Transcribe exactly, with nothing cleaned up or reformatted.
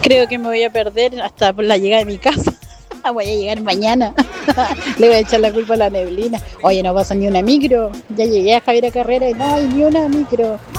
Creo que me voy a perder hasta por la llegada de mi casa. Voy a llegar mañana. Le voy a echar la culpa a la neblina. Oye, no pasa ni una micro. Ya llegué a Javier Carrera y no hay ni una micro.